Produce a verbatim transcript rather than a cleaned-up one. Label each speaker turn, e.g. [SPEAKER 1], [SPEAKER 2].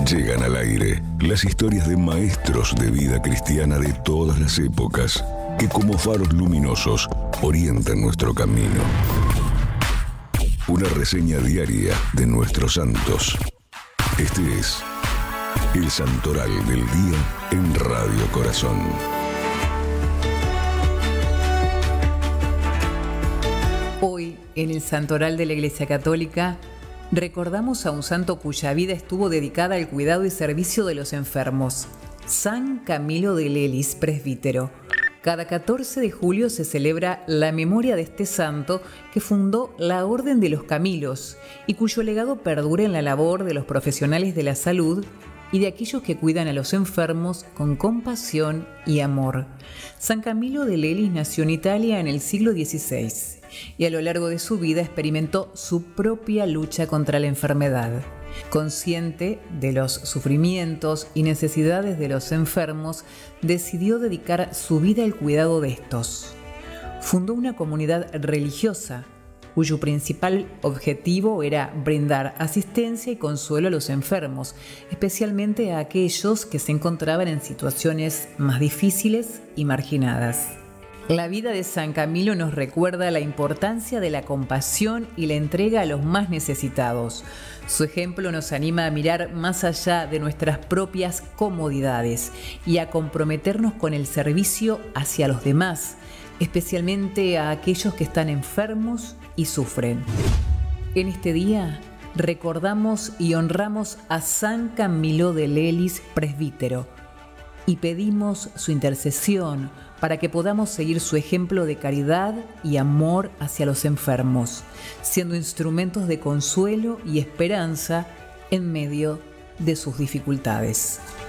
[SPEAKER 1] Llegan al aire las historias de maestros de vida cristiana de todas las épocas que como faros luminosos orientan nuestro camino. Una reseña diaria de nuestros santos. Este es el Santoral del Día en Radio Corazón.
[SPEAKER 2] Hoy, en el Santoral de la Iglesia Católica, recordamos a un santo cuya vida estuvo dedicada al cuidado y servicio de los enfermos, San Camilo de Lelis, presbítero. Cada catorce de julio se celebra la memoria de este santo que fundó la Orden de los Camilos y cuyo legado perdura en la labor de los profesionales de la salud y de aquellos que cuidan a los enfermos con compasión y amor. San Camilo de Lelis nació en Italia en el siglo dieciséis y a lo largo de su vida experimentó su propia lucha contra la enfermedad. Consciente de los sufrimientos y necesidades de los enfermos, decidió dedicar su vida al cuidado de estos. Fundó una comunidad religiosa, cuyo principal objetivo era brindar asistencia y consuelo a los enfermos, especialmente a aquellos que se encontraban en situaciones más difíciles y marginadas. La vida de San Camilo nos recuerda la importancia de la compasión y la entrega a los más necesitados. Su ejemplo nos anima a mirar más allá de nuestras propias comodidades y a comprometernos con el servicio hacia los demás, especialmente a aquellos que están enfermos y sufren. En este día recordamos y honramos a San Camilo de Lelis, presbítero, y pedimos su intercesión para que podamos seguir su ejemplo de caridad y amor hacia los enfermos, siendo instrumentos de consuelo y esperanza en medio de sus dificultades.